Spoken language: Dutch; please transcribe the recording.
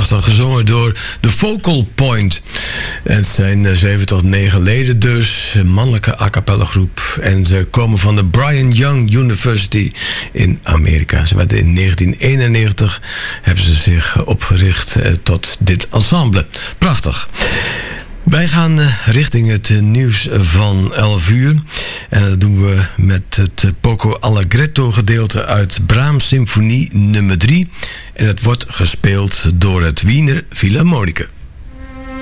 prachtig gezongen door de Focal Point. Het zijn 7 tot 9 leden dus, een mannelijke a cappella groep. En ze komen van de Brigham Young University in Amerika. Ze werden in 1991 hebben ze zich opgericht tot dit ensemble. Prachtig. Wij gaan richting het nieuws van 11 uur. En dat doen we met het Poco Allegretto gedeelte uit Brahms Symfonie nummer 3. En het wordt gespeeld door het Wiener Philharmoniker.